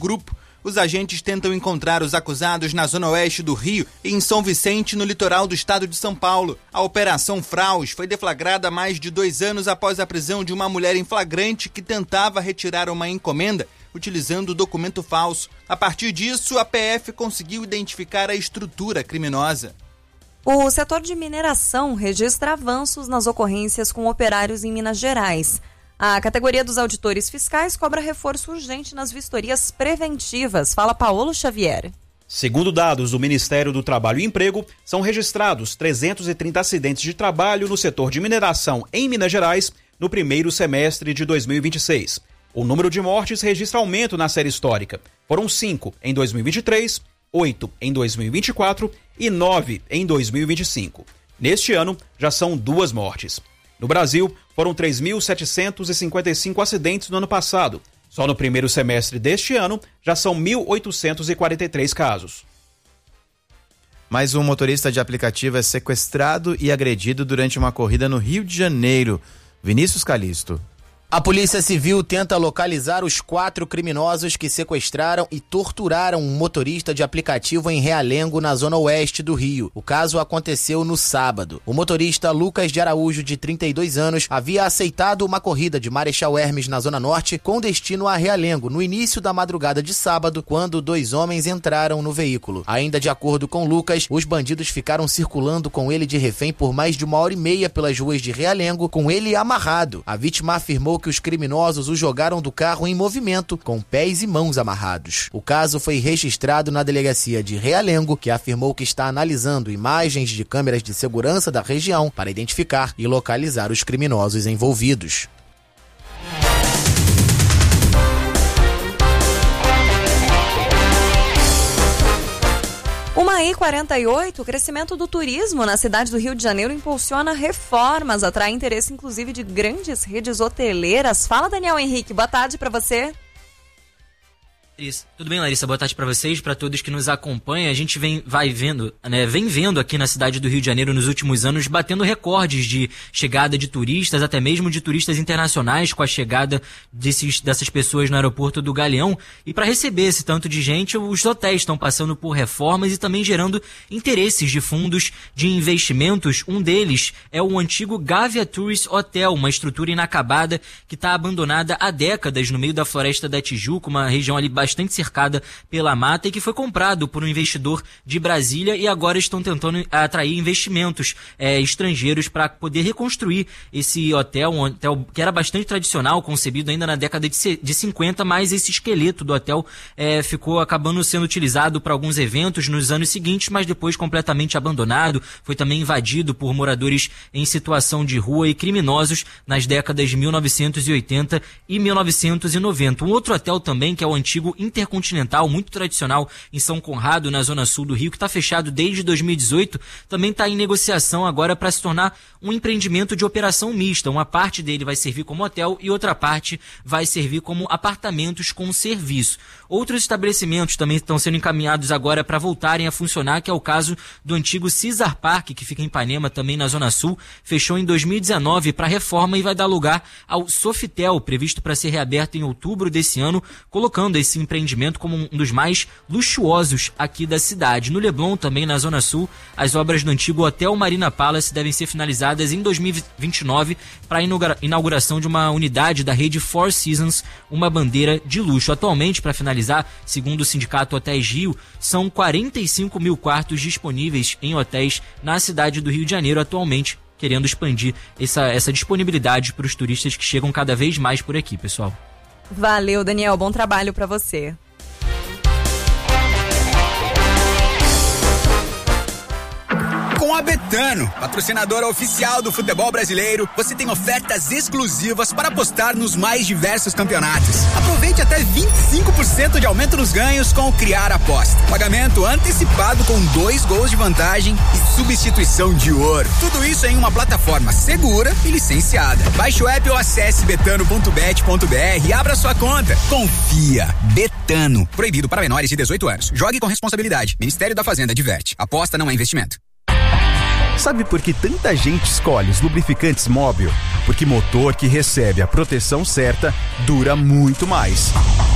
grupo. Os agentes tentam encontrar os acusados na zona oeste do Rio e em São Vicente, no litoral do estado de São Paulo. A Operação Fraus foi deflagrada há mais de 2 anos após a prisão de uma mulher em flagrante que tentava retirar uma encomenda utilizando documento falso. A partir disso, a PF conseguiu identificar a estrutura criminosa. O setor de mineração registra avanços nas ocorrências com operários em Minas Gerais. A categoria dos auditores fiscais cobra reforço urgente nas vistorias preventivas. Fala Paulo Xavier. Segundo dados do Ministério do Trabalho e Emprego, são registrados 330 acidentes de trabalho no setor de mineração em Minas Gerais no primeiro semestre de 2026. O número de mortes registra aumento na série histórica. Foram 5 em 2023, 8 em 2024 e 9 em 2025. Neste ano, já são 2 mortes. No Brasil, foram 3.755 acidentes no ano passado. Só no primeiro semestre deste ano, já são 1.843 casos. Mais um motorista de aplicativo é sequestrado e agredido durante uma corrida no Rio de Janeiro. Vinícius Calisto. A Polícia Civil tenta localizar os 4 criminosos que sequestraram e torturaram um motorista de aplicativo em Realengo, na zona oeste do Rio. O caso aconteceu no sábado. O motorista Lucas de Araújo, de 32 anos, havia aceitado uma corrida de Marechal Hermes na zona norte com destino a Realengo no início da madrugada de sábado, quando 2 homens entraram no veículo. Ainda de acordo com Lucas, os bandidos ficaram circulando com ele de refém por mais de 1h30 pelas ruas de Realengo, com ele amarrado. A vítima afirmou que os criminosos o jogaram do carro em movimento, com pés e mãos amarrados. O caso foi registrado na delegacia de Realengo, que afirmou que está analisando imagens de câmeras de segurança da região para identificar e localizar os criminosos envolvidos. Uma I-48, o crescimento do turismo na cidade do Rio de Janeiro impulsiona reformas, atrai interesse inclusive de grandes redes hoteleiras. Fala, Daniel Henrique, boa tarde para você. Tudo bem, Larissa? Boa tarde para vocês, para todos que nos acompanham. A gente vem vendo aqui na cidade do Rio de Janeiro nos últimos anos, batendo recordes de chegada de turistas, até mesmo de turistas internacionais, com a chegada dessas pessoas no aeroporto do Galeão. E para receber esse tanto de gente, os hotéis estão passando por reformas e também gerando interesses de fundos de investimentos. Um deles é o antigo Gávea Tourist Hotel, uma estrutura inacabada que está abandonada há décadas no meio da Floresta da Tijuca, uma região ali bastante cercada pela mata, e que foi comprado por um investidor de Brasília, e agora estão tentando atrair investimentos estrangeiros para poder reconstruir esse hotel, um hotel que era bastante tradicional, concebido ainda na década de 50, mas esse esqueleto do hotel ficou acabando sendo utilizado para alguns eventos nos anos seguintes, mas depois completamente abandonado. Foi também invadido por moradores em situação de rua e criminosos nas décadas de 1980 e 1990. Um outro hotel também, que é o antigo Intercontinental, muito tradicional em São Conrado, na zona sul do Rio, que está fechado desde 2018, também está em negociação agora para se tornar um empreendimento de operação mista. Uma parte dele vai servir como hotel e outra parte vai servir como apartamentos com serviço. Outros estabelecimentos também estão sendo encaminhados agora para voltarem a funcionar, que é o caso do antigo Cesar Park, que fica em Ipanema, também na zona sul, fechou em 2019 para reforma e vai dar lugar ao Sofitel, previsto para ser reaberto em outubro desse ano, colocando esse empreendimento como um dos mais luxuosos aqui da cidade. No Leblon, também na zona sul, as obras do antigo Hotel Marina Palace devem ser finalizadas em 2029 para a inauguração de uma unidade da rede Four Seasons, uma bandeira de luxo. Atualmente, para finalizar, segundo o Sindicato Hotéis Rio, são 45 mil quartos disponíveis em hotéis na cidade do Rio de Janeiro atualmente, querendo expandir essa disponibilidade para os turistas que chegam cada vez mais por aqui, pessoal. Valeu, Daniel. Bom trabalho para você. Com a Betano, patrocinadora oficial do futebol brasileiro, você tem ofertas exclusivas para apostar nos mais diversos campeonatos. Aproveite até 25% de aumento nos ganhos com o Criar Aposta. Pagamento antecipado com 2 gols de vantagem e substituição de ouro. Tudo isso em uma plataforma segura e licenciada. Baixe o app ou acesse betano.bet.br e abra sua conta. Confia. Betano. Proibido para menores de 18 anos. Jogue com responsabilidade. Ministério da Fazenda adverte. Aposta não é investimento. Sabe por que tanta gente escolhe os lubrificantes Móbil? Porque motor que recebe a proteção certa dura muito mais.